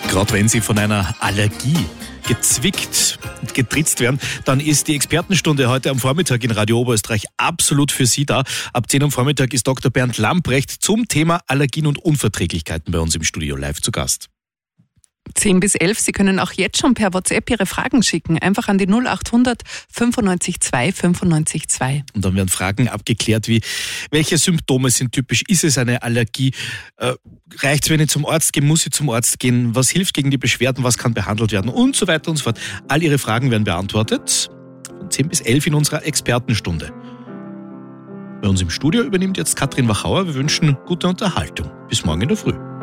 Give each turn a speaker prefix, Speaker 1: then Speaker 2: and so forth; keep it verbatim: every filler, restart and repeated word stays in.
Speaker 1: Gerade wenn Sie von einer Allergie gezwickt und getritzt werden, dann ist die Expertenstunde heute am Vormittag in Radio Oberösterreich absolut für Sie da. Ab zehn am Vormittag ist Doktor Bernd Lamprecht zum Thema Allergien und Unverträglichkeiten bei uns im Studio live zu Gast.
Speaker 2: zehn bis elf. Sie können auch jetzt schon per WhatsApp Ihre Fragen schicken. Einfach an die null acht hundert fünfundneunzig zwei fünfundneunzig zwei.
Speaker 1: Und dann werden Fragen abgeklärt wie, welche Symptome sind typisch? Ist es eine Allergie? Äh, Reicht es, wenn ich zum Arzt gehe? Muss ich zum Arzt gehen? Was hilft gegen die Beschwerden? Was kann behandelt werden? Und so weiter und so fort. All Ihre Fragen werden beantwortet. Von zehn bis elf in unserer Expertenstunde. Bei uns im Studio übernimmt jetzt Katrin Wachauer. Wir wünschen gute Unterhaltung. Bis morgen in der Früh.